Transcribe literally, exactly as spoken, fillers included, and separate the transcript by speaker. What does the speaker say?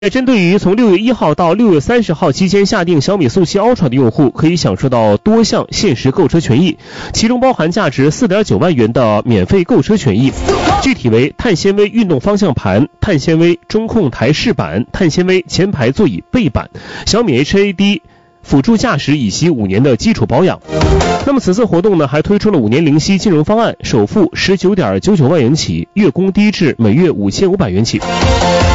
Speaker 1: 针对于从六月一号到六月三十号期间下定小米速七 Ultra 的用户，可以享受到多项限时购车权益，其中包含价值 四点九万元的免费购车权益，具体为碳纤维运动方向盘、碳纤维中控台饰板、碳纤维前排座椅背板、小米 H A D 辅助驾驶以及五年的基础保养。那么此次活动呢，还推出了五年零息金融方案，首付 十九点九九万元起，月供低至每月五千五百元起。